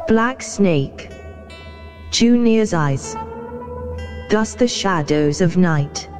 Black snake. Junior's eyes. Thus the shadows of night